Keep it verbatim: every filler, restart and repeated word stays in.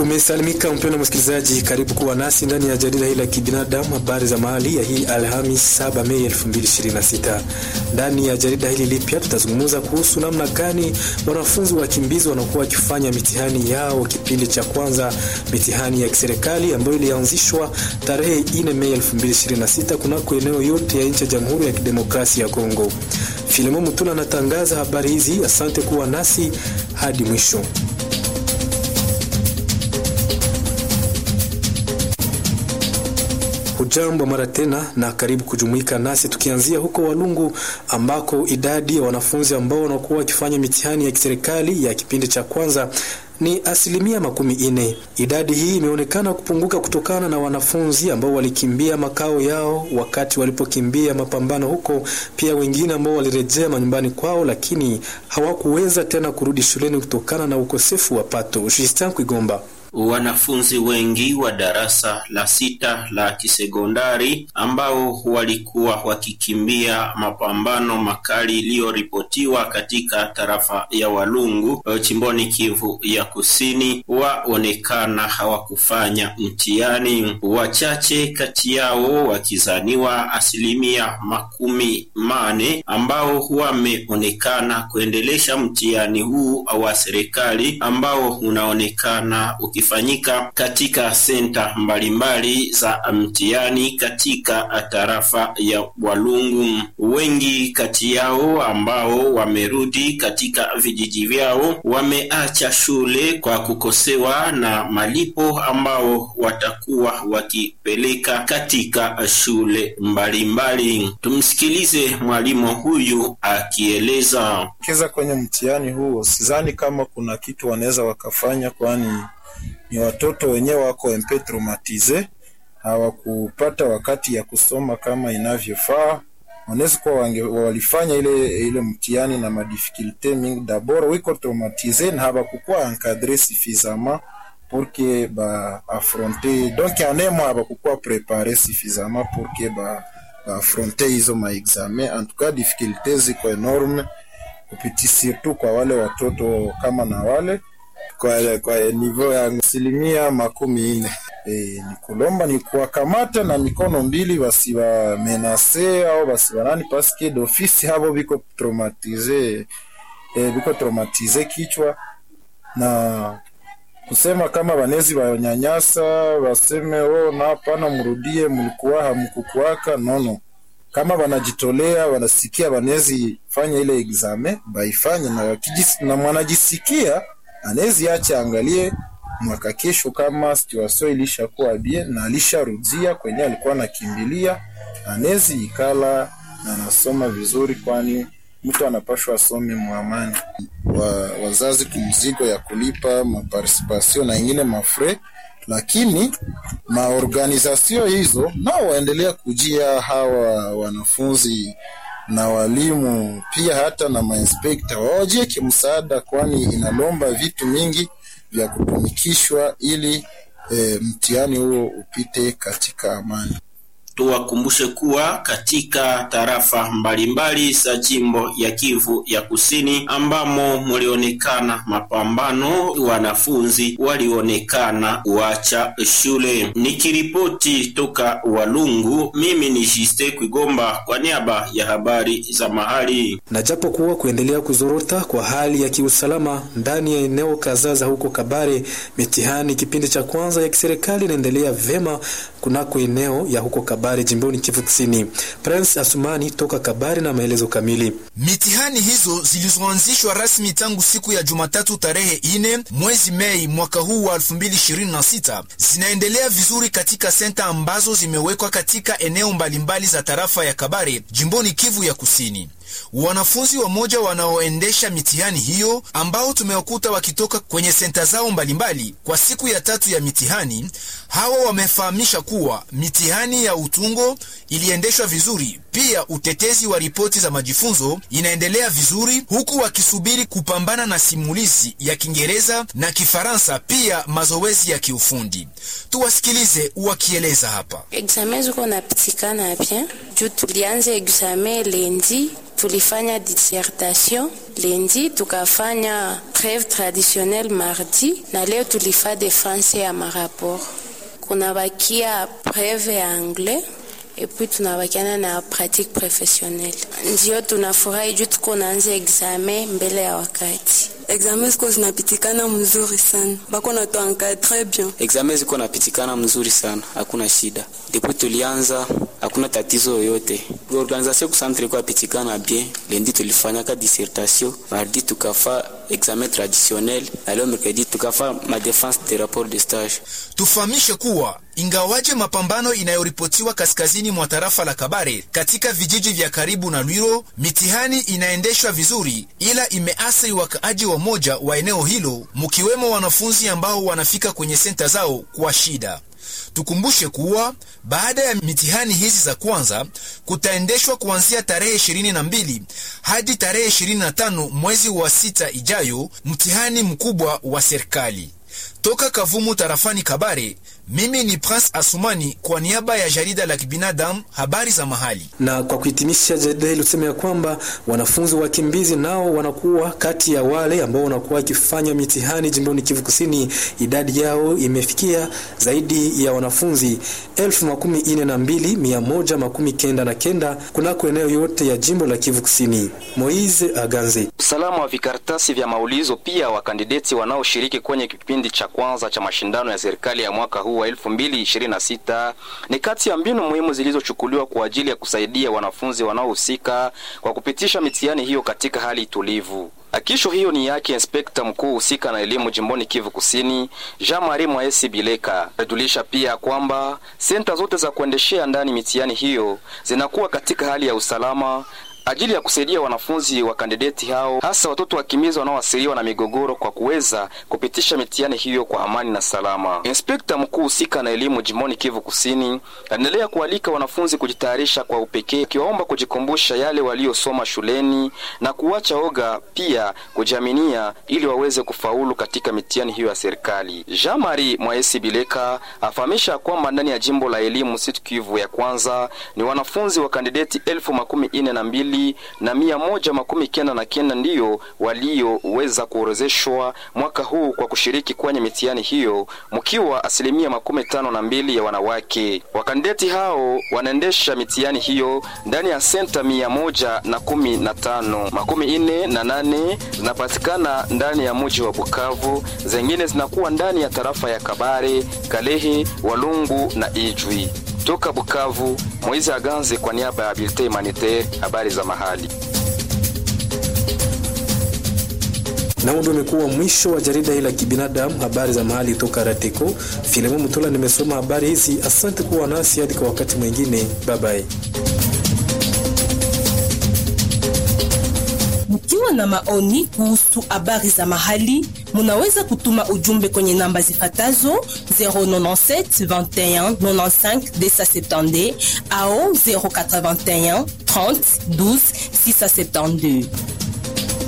Umesalimika mpendwa msikilizaji, karibu kuwa nasi ndani ya jarida hili la kibinadamu, habari za mahali ya hii Alhamis saba Mei elfu mbili ishirini na sita. Ndani ya jarida hili lipya tutazungumza kuhusu namna gani wanafunzi wakimbizi wanakuwa wakifanya mitihani yao kipindi cha kwanza, mitihani ya kiserikali ambayo ilianzishwa tarehe nne Mei elfu mbili ishirini na sita kunako eneo yote ya nchi ya Jamhuri ya Kidemokrasia ya Kongo. Filimo Mutula anatangaza habari hizi. Asante kuwa nasi hadi mwisho. Hujambo mara tena na karibu kujumuika nasi, tukianzia huko Walungu ambako idadi ya wanafunzi ambao wanakuwa wakifanya mitihani ya kiserikali ya kipindi cha kwanza ni asilimia makumi ine. Idadi hii imeonekana kupunguka kutokana na wanafunzi ambao walikimbia makao yao wakati walipokimbia mapambano huko, pia wengine ambao walirejea manyumbani kwao lakini hawakuweza tena kurudi shuleni kutokana na ukosefu wa pato. Justin Kwigomba. Wanafunzi wengi wa darasa la sita la kisekondari ambao walikuwa wakikimbia mapambano makali iliyoripotiwa katika tarafa ya Walungu chimboni Kivu ya Kusini waonekana hawakufanya mtihani. Wachache kati yao wakizaniwa asilimia makumi mane ambao wameonekana kuendelesha mtihani huu wa serikali ambao unaonekana uki fanyika katika senta mbalimbali za mtihani katika tarafa ya Walungu. Wengi kati yao ambao wamerudi katika vijiji vyao wameacha shule kwa kukosewa na malipo ambao watakuwa wakipeleka katika shule mbalimbali. Tumsikilize mwalimu huyu akieleza. Kiza kwenye mtihani huo sidhani kama kuna kitu wanaweza wakafanya, kwani ni watoto wenyewe wako mpe traumatize, hawakupata wakati ya kusoma kama inavyofaa. Wanaweza kuwa walifanya ile ile mtihani na madifficulté mingi, d'abord wiko traumatize na hawakukuwa encadré suffisamment pour que ba affronter, donc anemo hawakukuwa préparé suffisamment pour que ba, ba affronter hizo ma examen. En tout cas difficultés ziko enorme kupiti, surtout kwa wale watoto kama na wale kwa kwa niveau ya asilimia makumi ine. E, ni kulomba ni kuwakamata na mikono mbili, wasiwa menase au wasiwa nani, paske d'office habo biko traumatize, e, biko traumatize kichwa, na kusema kama wanezi wanyanyasa waseme oh na hapana mrudie mlikuwa hamkukuaka nono. Kama wanajitolea wanasikia wanezi fanya ile examen baifanye, na wakijisi na mwanajisikia anezi acha angalie mwaka kesho kama situation ilishakuwa bien na alisharudia kwenye alikuwa nakimbilia, anezi ikala na nasoma vizuri, kwani mtu anapashwa asome muamani. Wa, wazazi kumzigo ya kulipa maparticipation na ingine mafre, lakini maorganizasio hizo nao waendelea kujia hawa wanafunzi na walimu pia hata na mainspector wajie kimsaada, kwani inalomba vitu mingi vya kutumikishwa ili e, mtihani huo upite katika amani. Tuwakumbushe kuwa katika tarafa mbalimbali za jimbo ya Kivu ya Kusini ambamo mulionekana mapambano, wanafunzi walionekana kuacha shule. Nikiripoti toka Walungu, mimi ni Justin Kwigomba kwa niaba ya habari za mahali. Na japo kuwa kuendelea kuzorota kwa hali ya kiusalama ndani ya eneo kadhaa za huko Kabare, mitihani kipindi cha kwanza ya kiserikali inaendelea vema kunako eneo ya huko Kabare jimboni Kivu Kusini. Prince Asumani toka Kabare na maelezo kamili. Mitihani hizo zilizoanzishwa rasmi tangu siku ya Jumatatu tarehe nne mwezi Mei mwaka huu wa elfu mbili ishirini na sita zinaendelea vizuri katika senta ambazo zimewekwa katika eneo mbalimbali za tarafa ya Kabare jimboni Kivu ya Kusini. Wanafunzi wamoja wanaoendesha mitihani hiyo ambao tumewakuta wakitoka kwenye senta zao mbalimbali kwa siku ya tatu ya mitihani, hawa wamefahamisha kuwa mitihani ya utungo iliendeshwa vizuri. Pia utetezi wa ripoti za majifunzo inaendelea vizuri, huku wakisubiri kupambana na simulizi ya Kiingereza na Kifaransa, pia mazoezi ya kiufundi. Tuwasikilize wakieleza hapa. Examen ziko napitikana bien. Juu tulianza examen lendi tulifanya dissertation lundi, tukafanya trêve traditionnelle mardi, na leo tulifanya defense ya maraport. Kuna bakia preuve ya anglais et puis tunabakiana na pratique professionnelle. Ndio tunafurahi juu tuko naanza examen mbele ya wakati. Examen ziko zinapitikana mzuri sana. Bako na tuanka très bien. Examen ziko napitikana mzuri sana. Hakuna shida. Depuis tulianza hakuna tatizo yoyote. Organisation ku centre kwa pitikana bien. Lundi tulifanya ka dissertation, mardi tukafa examen traditionnel, na leo mercredi tukafa ma défense de rapport de stage. Tufahamishe kuwa ingawaje mapambano inayoripotiwa kaskazini mwa tarafa la Kabare katika vijiji vya karibu na Lwiro, mitihani inaendeshwa vizuri, ila imeasiri wakaaji wa moja wa eneo hilo, mkiwemo wanafunzi ambao wanafika kwenye senta zao kwa shida. Tukumbushe kuwa baada ya mitihani hizi za kwanza kutaendeshwa kuanzia tarehe ishirini na mbili hadi tarehe ishirini na tano mwezi wa sita ijayo, mtihani mkubwa wa serikali. Toka Kavumu tarafani Kabare, mimi ni Prince Asumani kwa niaba ya jarida la kibinadamu habari za mahali. Na kwa kuhitimisha jarida hili tuseme ya kwamba wanafunzi wakimbizi nao wanakuwa kati ya wale ambao wanakuwa wakifanya mitihani jimboni Kivu Kusini. Idadi yao imefikia zaidi ya wanafunzi elfu makumi ine na mbili mia moja makumi kenda na kenda kunako eneo yote ya jimbo la Kivu Kusini. Moize Aganze. Usalama wa vikaratasi vya maulizo pia wa kandideti wanaoshiriki kwenye kipindi cha kwanza cha mashindano ya serikali ya mwaka huu wa elfu mbili ishirini na sita ni kati ya mbinu muhimu zilizochukuliwa kwa ajili ya kusaidia wanafunzi wanaohusika kwa kupitisha mitihani hiyo katika hali tulivu. Akisho hiyo ni yake inspekta mkuu husika na elimu jimboni Kivu Kusini, Jean-Marie Mwaesi Bileka. Adulisha pia kwamba senta zote za kuendeshea ndani mitihani hiyo zinakuwa katika hali ya usalama ajili ya kusaidia wanafunzi wa kandideti hao, hasa watoto wakimbizi wanaoasiriwa na migogoro, kwa kuweza kupitisha mitihani hiyo kwa amani na salama. Inspekta mkuu husika na elimu jimboni Kivu Kusini anaendelea kualika wanafunzi kujitayarisha kwa upekee, kiwaomba kujikumbusha yale waliosoma shuleni na kuacha oga, pia kujaminia ili waweze kufaulu katika mitihani hiyo ya serikali. Jean-Marie Mwaesi Bileka afahamisha kwamba ndani ya jimbo la elimu Sud Kivu ya kwanza ni wanafunzi wa kandideti elfu makumi ine na mbili na mia moja makumi kenda na kenda ndiyo walioweza kuorozeshwa mwaka huu kwa kushiriki kwenye mitihani hiyo, mkiwa asilimia makumi tano na mbili ya wanawake. Wakandideti hao wanaendesha mitihani hiyo ndani ya senta mia moja na kumi na tano. Makumi ine na nane zinapatikana ndani ya mji wa Bukavu, zengine zinakuwa ndani ya tarafa ya Kabare, Kalehe, Walungu na Ijwi. Toka Bukavu, Moize Aganze kwa niaba ya Bulletin Humanitaire, habari za mahali. Na huo umekuwa mwisho wa jarida hili la kibinadamu habari za mahali toka Rateko. Filemon Mutola nimesoma habari hizi. Asante kuwa nasi hadi kwa wakati mwingine. Bye bye. Mkiwa na maoni kuhusu habari za mahali, munaweza kutuma ujumbe kwenye namba zifatazo zero nane sept vingt et un quatre-vingt-quinze deux cent soixante-dix au zero quatre vingt et un trente douze six cent soixante-douze.